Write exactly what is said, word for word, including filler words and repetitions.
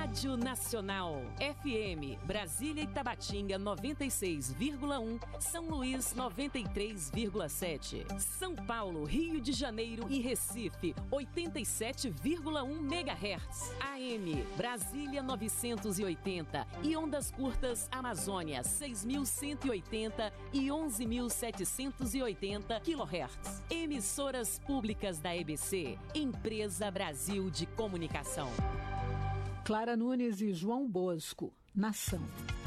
Rádio Nacional. F M, Brasília e Tabatinga noventa e seis vírgula um, São Luís noventa e três vírgula sete. São Paulo, Rio de Janeiro e Recife oitenta e sete vírgula um megahertz. A M, Brasília novecentos e oitenta e ondas curtas Amazônia seis mil cento e oitenta e onze mil setecentos e oitenta quilohertz. Emissoras públicas da E B C, Empresa Brasil de Comunicação. Clara Nunes e João Bosco, Nação.